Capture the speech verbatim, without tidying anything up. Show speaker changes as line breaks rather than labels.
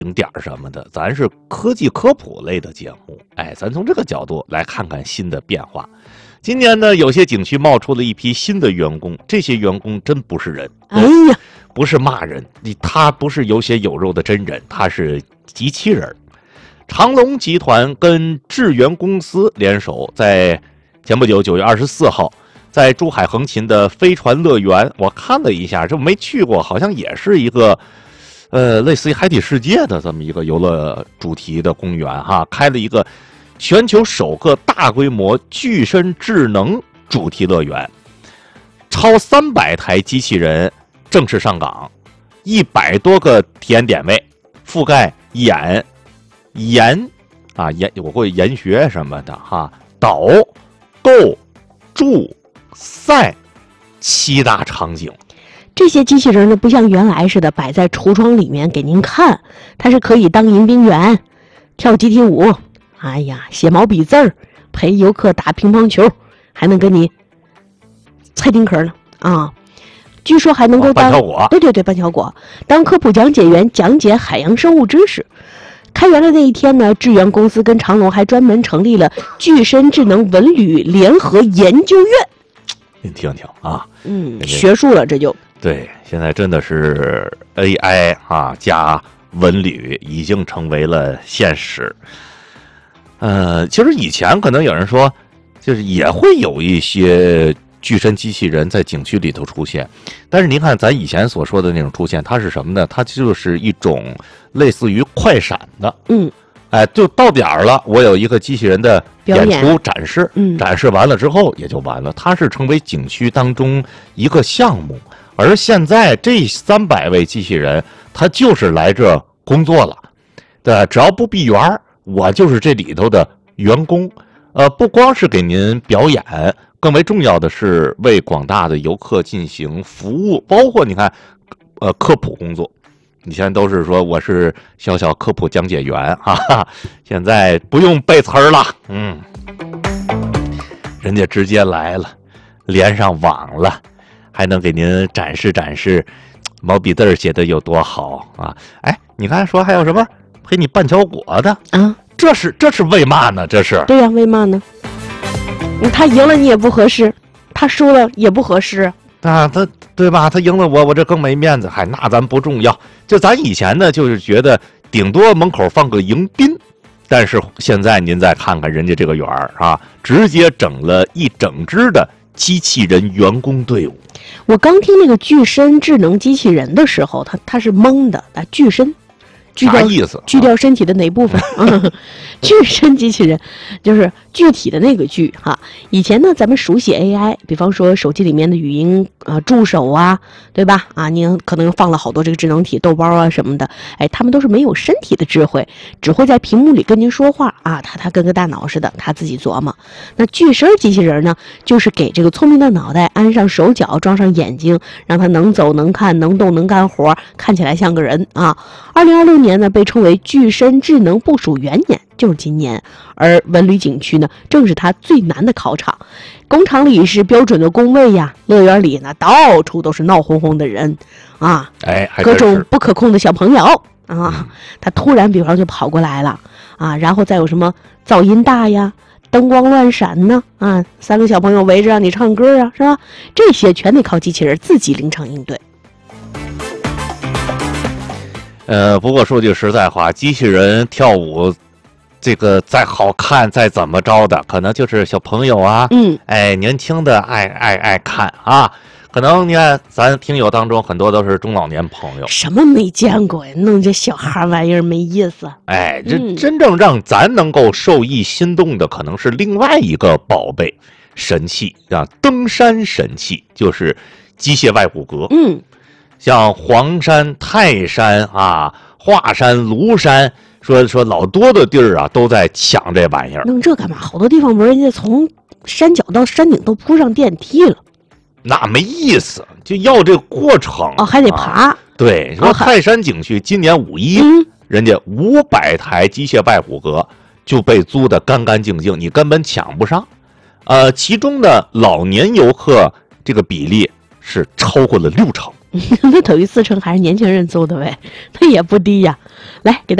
景点什么的，咱是科技科普类的节目，哎，咱从这个角度来看看新的变化。今年呢，有些景区冒出了一批新的员工，这些员工真不是人，
哎呀，
不是骂人，他不是有血有肉的真人，他是机器人。长隆集团跟智源公司联手，在前不久九月二十四号，在珠海横琴的飞船乐园，我看了一下，这没去过，好像也是一个。呃，类似于海底世界的这么一个游乐主题的公园哈，开了一个全球首个大规模具身智能主题乐园，超三百台机器人正式上岗，一百多个体验点位，覆盖演、研啊研，我会研学什么的哈，导、购、住、赛七大场景。
这些机器人呢，不像原来似的摆在橱窗里面给您看，它是可以当迎宾员、跳集体舞，哎呀，写毛笔字儿，陪游客打乒乓球，还能跟你猜丁壳呢啊！据说还能够当、
哦、拌小果，
对对对，拌小果，当科普讲解员，讲解海洋生物知识。开园的那一天呢，智源公司跟长隆还专门成立了具身智能文旅联合研究院。
您听听啊，
嗯，学术了这就。
对，现在真的是 A I 啊加文旅已经成为了现实。呃，其实以前可能有人说，就是也会有一些具身机器人在景区里头出现，但是您看咱以前所说的那种出现，它是什么呢？它就是一种类似于快闪的，
嗯，
哎，就到点儿了，我有一个机器人的演出展示，
嗯，
展示完了之后也就完了，它是成为景区当中一个项目。而现在这三百位机器人，他就是来这工作了，对，只要不闭园，我就是这里头的员工。呃，不光是给您表演，更为重要的是为广大的游客进行服务，包括你看，呃，科普工作。以前都是说我是小小科普讲解员哈哈，现在不用背词儿了，嗯，人家直接来了，连上网了。还能给您展示展示毛笔字写的有多好啊！哎，你刚才说还有什么陪你拌小果的
啊？
这是这是为嘛呢？这是
对呀、啊，为嘛呢？他赢了你也不合适，他输了也不合适
啊，他对吧？他赢了我，我这更没面子。嗨，那咱不重要。就咱以前呢，就是觉得顶多门口放个迎宾，但是现在您再看看人家这个园儿啊，直接整了一整支的机器人员工队伍。
我刚听那个具身智能机器人的时候，他他是懵的，他具身，具掉
啥意思？
具掉身体的哪部分？嗯，具身机器人就是具体的那个具哈。以前呢，咱们熟悉 A I， 比方说手机里面的语音啊、呃、助手啊，对吧？啊，您可能放了好多这个智能体、豆包啊什么的，哎，他们都是没有身体的智慧，只会在屏幕里跟您说话啊，他他跟个大脑似的，他自己琢磨。那具身机器人呢，就是给这个聪明的脑袋安上手脚，装上眼睛，让他能走能看能动能干活，看起来像个人啊。二零二六年呢，被称为具身智能部署元年，就是今年。而文旅景区呢，正是它最难的考场。工厂里是标准的工位呀，乐园里呢到处都是闹哄哄的人啊，
哎，
各种不可控的小朋友啊，
嗯、
他突然比方就跑过来了啊，然后再有什么噪音大呀，灯光乱闪呢啊，三个小朋友围着让你唱歌啊，是吧？这些全得靠机器人自己临场应对。
呃，不过说句实在话，机器人跳舞，这个再好看再怎么着的，可能就是小朋友啊，
嗯，
哎，年轻的爱爱爱看啊。可能你看咱听友当中很多都是中老年朋友，
什么没见过呀？弄这小孩玩意儿没意思。
哎，这真正让咱能够受益心动的，可能是另外一个宝贝神器啊，登山神器，就是机械外骨骼。
嗯。
像黄山、泰山啊、华山、庐山，说说老多的地儿啊，都在抢这玩意儿。
弄这干嘛？好多地方不是人家从山脚到山顶都铺上电梯了，
那没意思，就要这个过程
哦，还得爬。
啊、对，说泰山景区今年五一，
嗯、
人家五百台机械外骨骼就被租得干干净净，你根本抢不上。呃，其中的老年游客这个比例是超过了六成。
那等于四成还是年轻人做的呗，那也不低呀。来给大